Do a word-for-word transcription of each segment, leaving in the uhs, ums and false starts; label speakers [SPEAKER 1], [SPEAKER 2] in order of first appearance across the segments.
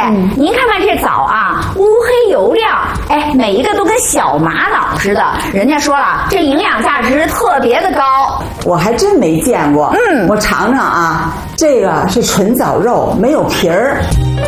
[SPEAKER 1] 嗯、您看看这枣啊，乌黑油亮，哎，每一个都跟小玛瑙似的。人家说了，这营养价值特别的高。
[SPEAKER 2] 我还真没见过。嗯，我尝尝啊，这个是纯枣肉，没有皮儿。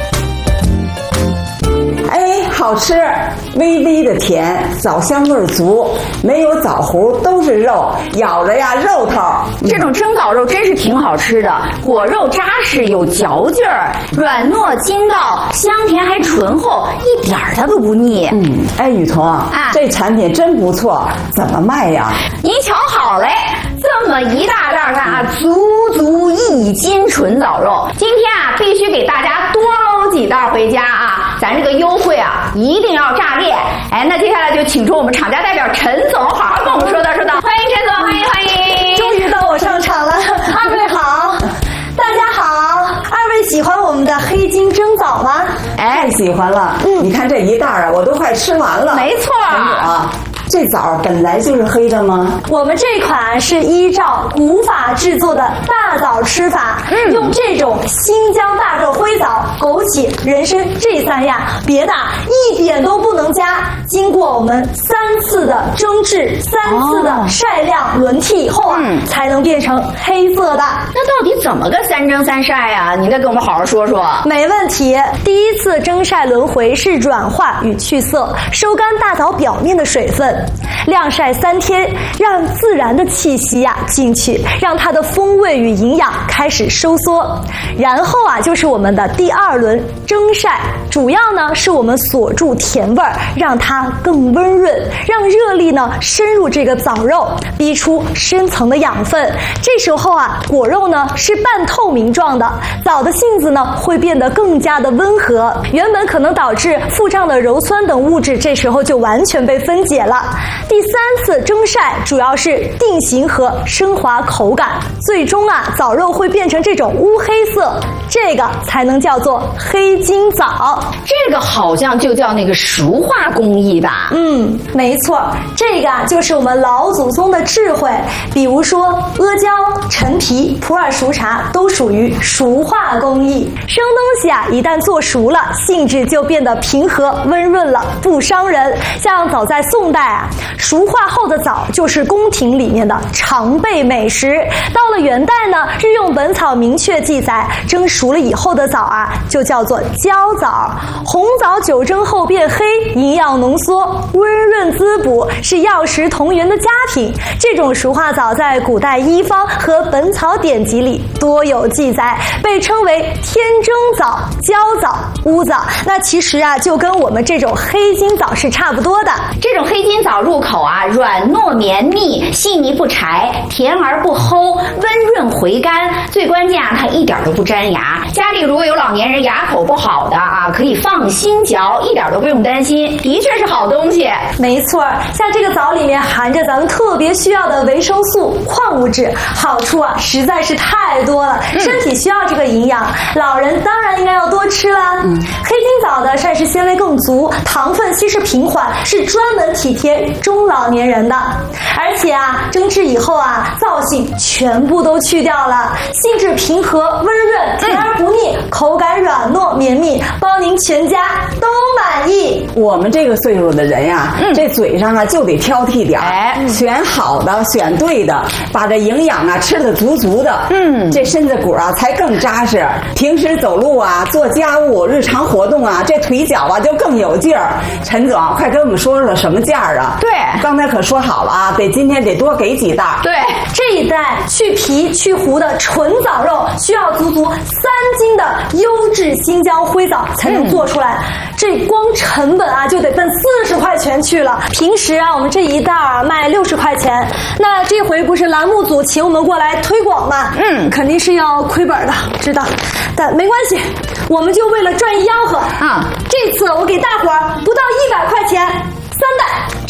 [SPEAKER 2] 哎，好吃，微微的甜，枣香味足，没有枣核，都是肉，咬着呀肉头。
[SPEAKER 1] 这种蒸枣肉真是挺好吃的，果肉扎实有嚼劲儿，软糯筋道，香甜还醇厚，一点儿它都不腻。
[SPEAKER 2] 嗯，哎，雨桐啊，这产品真不错，怎么卖呀？
[SPEAKER 1] 您瞧好嘞，这么一大袋啊，足足一斤纯枣肉，今天啊必须给大家多搂几袋回家啊！咱这个优惠啊，一定要炸裂！哎，那接下来就请出我们厂家代表陈总，好好跟我们说道说道。欢迎陈总，欢迎欢迎！
[SPEAKER 3] 终于到我上场了，二位好，大家好。二位喜欢我们的黑金蒸枣吗？
[SPEAKER 2] 哎，喜欢了。嗯，你看这一袋啊，我都快吃完了。
[SPEAKER 1] 没错
[SPEAKER 2] 啊。这枣本来就是黑的吗？
[SPEAKER 3] 我们这款是依照古法制作的大枣吃法，嗯、用这种新疆大豆灰枣、枸杞、人参这三样，别的一点都不能加。经过我们三次的蒸制、三次的晒晾、轮替以后啊，嗯、才能变成黑色的。
[SPEAKER 1] 那到底怎么个三蒸三晒呀、啊？你再给我们好好说说。
[SPEAKER 3] 没问题。第一次蒸晒轮回是软化与去色，收干大枣表面的水分。晾晒三天，让自然的气息呀、啊、进去，让它的风味与营养开始收缩。然后啊，就是我们的第二轮蒸晒，主要呢是我们锁住甜味儿，让它更温润，让热力呢深入这个枣肉，逼出深层的养分。这时候啊，果肉呢是半透明状的，枣的性子呢会变得更加的温和，原本可能导致腹胀的鞣酸等物质，这时候就完全被分解了。第三次蒸晒主要是定型和升华口感，最终啊枣肉会变成这种乌黑色，这个才能叫做黑金枣。
[SPEAKER 1] 这个好像就叫那个熟化工艺吧？
[SPEAKER 3] 嗯，没错，这个啊就是我们老祖宗的智慧。比如说阿胶、陈皮、普洱熟茶都属于熟化工艺。生东西啊一旦做熟了，性质就变得平和温润了，不伤人。像早在宋代啊，熟化后的枣就是宫廷里面的常备美食。到了元代呢，日用本草明确记载，蒸熟了以后的枣啊，就叫做焦枣。红枣久蒸后变黑，营养浓缩，温润滋补，是药食同源的佳品。这种熟化枣在古代医方和本草典籍里多有记载，被称为天蒸枣、焦枣、乌枣。那其实啊，就跟我们这种黑金枣是差不多的。
[SPEAKER 1] 这种黑金枣入口啊，软糯绵密，细腻不柴，甜而不齁，温润回甘。最关键啊，它一点都不粘牙。家里如果有老年人牙口不好的啊，可以放心嚼，一点都不用担心，的确是好东西。
[SPEAKER 3] 没错，像这个枣里面含着咱们特别需要的维生素、矿物质，好处啊实在是太多了，嗯、身体需要这个营养，老人当然应该要多吃啦。嗯、黑金枣的膳食纤维更足，糖分稀释平缓，是专门体贴中老年人的。而且啊，蒸制以后啊，燥性全部都去掉了，性质平和温润，甜而不腻，嗯、口感软糯绵密，包您全家都满意。
[SPEAKER 2] 我们这个岁数的人呀、啊，嗯、这嘴上啊就得挑剔点，哎，选好的，选对的，把这营养啊吃得足足的，嗯，这身子骨啊才更扎实。平时走路啊、做家务、日常活动啊，这腿脚啊就更有劲儿。陈总，快跟我们说说什么价儿啊？
[SPEAKER 1] 对，
[SPEAKER 2] 刚才可说好了啊，得今天得多给几袋。
[SPEAKER 1] 对，
[SPEAKER 3] 这一袋去皮去核的纯枣肉需要足足三斤的优质新疆灰枣才能做出来，嗯、这光成本啊就得奔四十块钱去了。平时啊，我们这一袋啊卖六十块钱，那这回不是栏目组请我们过来推广吗？嗯，肯定是要亏本的，知道，但没关系，我们就为了赚一吆喝啊，这次我给大伙儿不到一百块钱。三袋，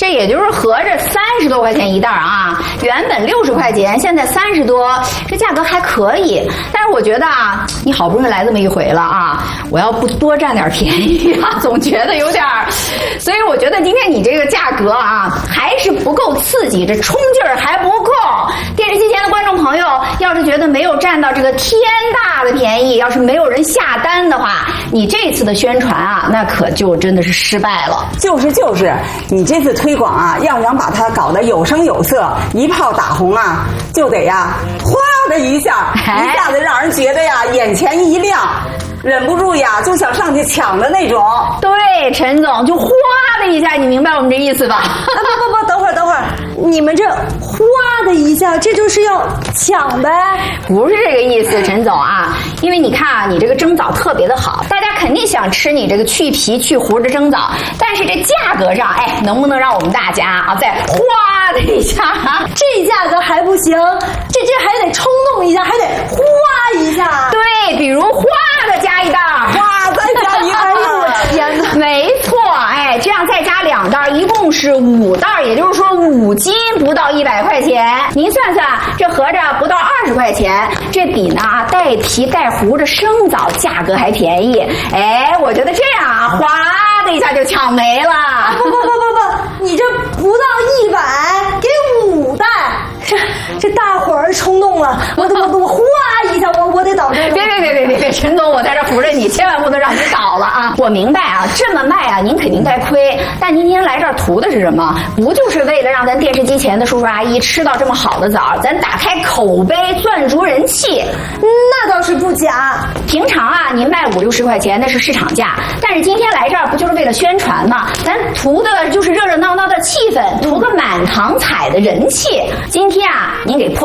[SPEAKER 1] 这也就是合着三十多块钱一袋啊，原本六十块钱，现在三十多，这价格还可以。但是我觉得啊，你好不容易来这么一回了啊，我要不多占点便宜啊，总觉得有点儿。所以我觉得今天你这个价格啊，还是不够刺激，这冲劲儿还不够。电视机前的观众朋友，要是觉得没有占到这个天大的便宜，要是没有人下单的话，你这次的宣传啊，那可就真的是失败了。
[SPEAKER 2] 就是就是，你这次推广啊，要想把它搞得有声有色，一炮打红啊，就得呀，哗的一下，一下子让人觉得呀，眼前一亮。忍不住呀，就想上去抢的那种。
[SPEAKER 1] 对，陈总就哗的一下，你明白我们这意思吧？
[SPEAKER 3] 啊不不不，等会儿等会儿，你们这哗的一下，这就是要抢呗？
[SPEAKER 1] 不是这个意思，陈总啊，因为你看啊，你这个蒸枣特别的好，大家肯定想吃你这个去皮去核的蒸枣，但是这价格上，哎，能不能让我们大家啊再哗的一下？
[SPEAKER 3] 这价格还不行，这这还得冲动一下，还得哗一下。
[SPEAKER 1] 对，比如哗的加一袋，
[SPEAKER 2] 哗再加一袋。
[SPEAKER 3] 哎呦我天哪！
[SPEAKER 1] 没错，哎，这样再加两袋，一共是五袋，也就是说五斤不到一百块钱。您算算，这合着不到二十块钱，这比呢带皮带核的生枣价格还便宜。哎，我觉得这样啊，哗的一下就抢没了。
[SPEAKER 3] 不不不不不，你这不到一百，给五袋，这这大伙儿冲动了，我我我哗一下，我我得倒这个。
[SPEAKER 1] 别别别别别别，陈总，我在这扶着你，千万不能让你倒了啊！我明白啊，这么卖啊，您肯定该亏。但您今天来这儿图的是什么？不就是为了让咱电视机前的叔叔阿姨吃到这么好的枣，咱打开口碑，赚足人气？
[SPEAKER 3] 那倒是不假。
[SPEAKER 1] 平常啊，您卖五六十块钱那是市场价，但是今天来这儿不就是为了宣传吗？咱图的就是热热闹闹的气氛，图个满堂彩的人气。今天啊，您给破